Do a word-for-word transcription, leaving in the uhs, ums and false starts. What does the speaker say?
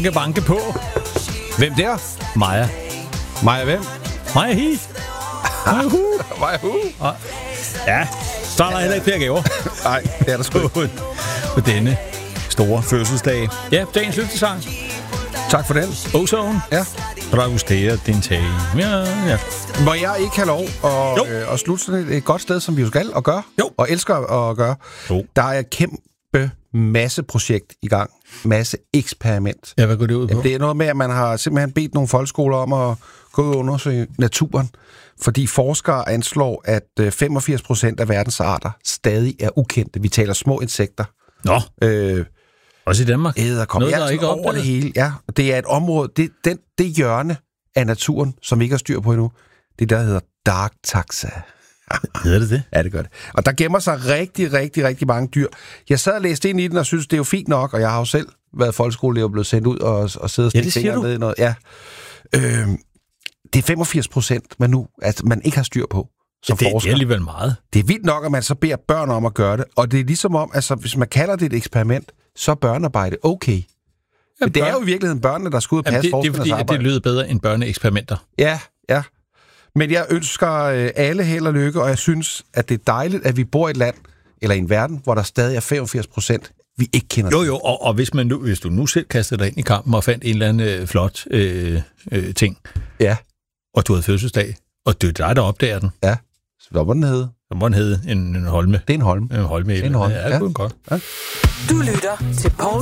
Banke, banke på. Hvem der? Maja. Maja hvem? Maja hi. Maja hu. Maja hu. Ja, så er der heller ikke flere gaver. Nej, det er der sgu på, på denne store fødselsdag. Ja, dagens lyttesang. Tak for den. Ozone. Ja. Dragustere din tag. Ja, ja. Må jeg ikke have lov at, øh, at slutte sådan et, et godt sted, som vi jo skal og gøre? Jo. Og elsker at gøre. Jo. Der er et kæmpe masse projekt i gang. Masse eksperiment. Ja, hvad går det ud på? Det er noget med, at man har simpelthen bedt nogle folkeskoler om at gå ud og undersøge naturen. Fordi forskere anslår, at femogfirs procent af verdens arter stadig er ukendte. Vi taler små insekter. Nå. Øh, Også i Danmark? Æderkopper. Noget, der ja, ikke over det hele. Ja, det er et område, det, den, det hjørne af naturen, som vi ikke har styr på endnu, det der hedder Dark Taxa. Hedder det det? Ja, det gør det. Og der gemmer sig rigtig, rigtig, rigtig mange dyr. Jeg sad og læste ind i den og synes, det er jo fint nok, og jeg har jo selv været folkeskoleelever og blevet sendt ud og, og sidde og stikke ja, fingre ned i noget. Ja. Øh, det er femogfirs procent, man nu altså, man ikke har styr på som ja, det, forsker. Det er alligevel meget. Det er vildt nok, at man så beder børn om at gøre det, og det er ligesom om, altså hvis man kalder det et eksperiment, så er børnearbejde okay. Men det er jo i virkeligheden børnene, der skal ud og passe forskernes arbejde. Det er fordi, det lyder bedre end børneeksperimenter. Ja, ja. Men jeg ønsker øh, alle held og lykke, og jeg synes, at det er dejligt, at vi bor i et land, eller i en verden, hvor der stadig er femogfirs procent, vi ikke kender. Jo, jo, og, og hvis, man nu, hvis du nu selv kastede dig ind i kampen og fandt en eller anden øh, flot øh, øh, ting, ja. Og du havde fødselsdag, og det er dig, der opdager den. Ja, så hvad må den hedde? Så må den hedde en, en holme. Det er en holme. En holme. En holme, ja. ja. Det er godt. Ja. Du lytter til Poul